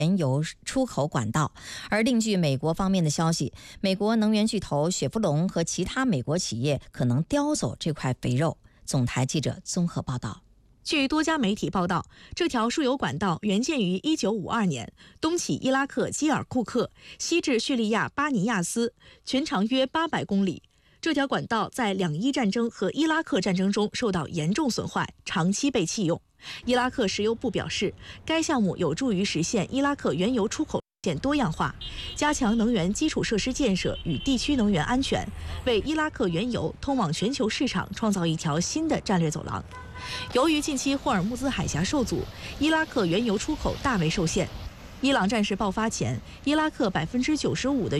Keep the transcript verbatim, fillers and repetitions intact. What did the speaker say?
原油出口管道。而另据美国方面的消息，美国能源巨头雪佛龙和其他美国企业可能叼走这块肥肉。总台记者综合报道。 据多家媒体报道，这条输油管道原建于一九五二年，东起伊拉克基尔库克，西至叙利亚巴尼亚斯，全长约八百公里。这条管道在两伊战争和伊拉克战争中受到严重损坏，长期被弃用。伊拉克石油部表示，该项目有助于实现伊拉克原油出口线多样化，加强能源基础设施建设与地区能源安全，为伊拉克原油通往全球市场创造一条新的战略走廊。由于近期霍尔木兹海峡受阻，伊拉克原油出口大为受限。伊朗战事爆发前，伊拉克百分之九十五的